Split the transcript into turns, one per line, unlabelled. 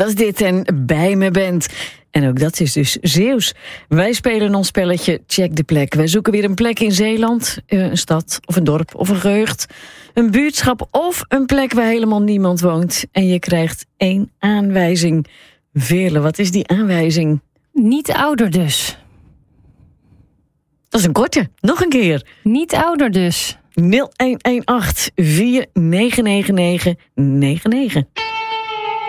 was dit en Bij me bent. En ook dat is dus Zeeuws. Wij spelen ons spelletje Check de plek. Wij zoeken weer een plek in Zeeland. Een stad of een dorp of een gehucht. Een buurtschap of een plek waar helemaal niemand woont. En je krijgt 1 aanwijzing. Veerle, wat is die aanwijzing?
Niet ouder dus.
Dat is een korte. Nog een keer.
Niet ouder dus.
0118 4999 99.